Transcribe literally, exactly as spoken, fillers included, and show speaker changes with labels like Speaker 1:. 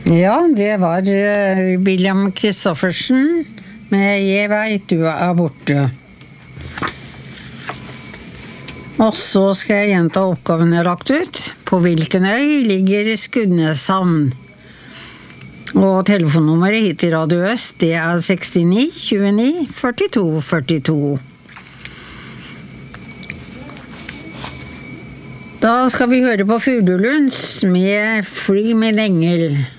Speaker 1: Ja, det var uh, William Kristoffersen med «Jeg vet du er borte». Og så skal jeg gjenta oppgaven jeg har lagt ut. På hvilken øy ligger Skudeneshavn? Og telefonnummeret hit til Radio Øst, det er sekstini tjueni førtito førtito. Da skal vi høre på Fuglelunds med «Fly min engel».